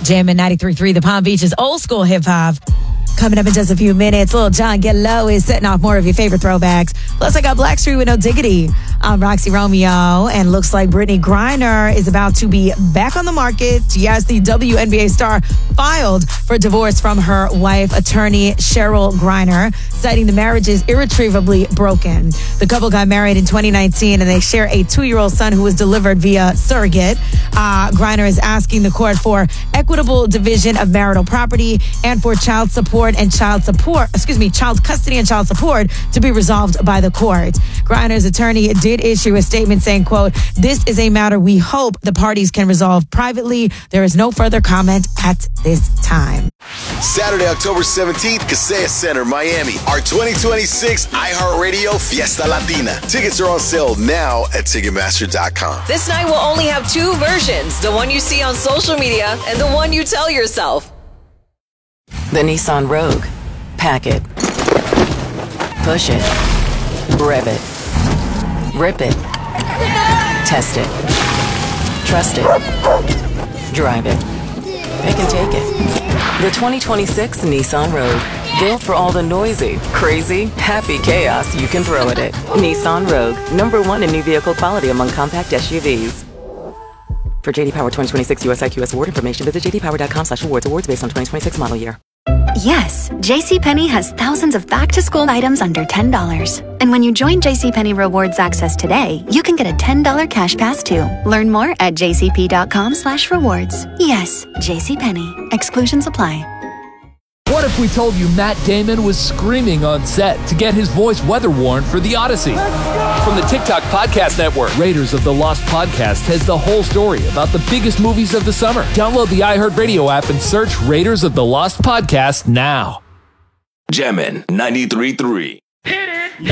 Jamming 93.3, the Palm Beach's old school hip hop. Coming up in just a few minutes, Lil Jon Get Low is setting off more of your favorite throwbacks. Plus, I got Blackstreet with No Diggity. I'm Roxy Romeo, and looks like Brittany Griner is about to be back on the market. Yes, the WNBA star filed for divorce from her wife, attorney Cheryl Griner, citing the marriage is irretrievably broken. The couple got married in 2019, and they share a 2-year-old son who was delivered via surrogate. Griner is asking the court for equitable division of marital property and for child custody and child support to be resolved by the court. Griner's attorney did issue a statement saying, quote, "This is a matter we hope the parties can resolve privately. There is no further comment at this time." Saturday, October 17th, Kaseya Center, Miami. Our 2026 iHeartRadio Fiesta Latina. Tickets are on sale now at Ticketmaster.com. This night will only have 2 versions, the one you see on social media and the one you tell yourself. The Nissan Rogue. Pack it. Push it. Rev it. Rip it. Test it. Trust it. Drive it. Pick and take it. The 2026 Nissan Rogue. Built for all the noisy, crazy, happy chaos you can throw at it. Nissan Rogue. #1 in new vehicle quality among compact SUVs. For JD Power 2026 US IQS award information, visit jdpower.com/awards. Awards based on 2026 model year. Yes, JCPenney has thousands of back-to-school items under $10. And when you join JCPenney Rewards Access today, you can get a $10 cash pass too. Learn more at jcp.com/rewards. Yes, JCPenney. Exclusions apply. What if we told you Matt Damon was screaming on set to get his voice weather-worn for The Odyssey? From the TikTok Podcast Network, Raiders of the Lost Podcast has the whole story about the biggest movies of the summer. Download the iHeartRadio app and search Raiders of the Lost Podcast now. Jammin' 93.3.